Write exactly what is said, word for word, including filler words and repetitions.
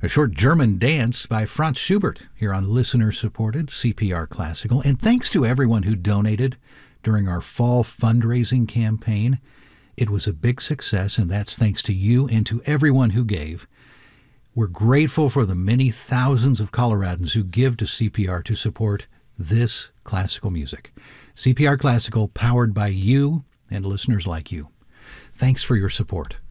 A short German dance by Franz Schubert here on listener-supported C P R Classical. And thanks to everyone who donated during our fall fundraising campaign. It was a big success, and that's thanks to you and to everyone who gave. We're grateful for the many thousands of Coloradans who give to C P R to support this classical music. C P R Classical, powered by you and listeners like you. Thanks for your support.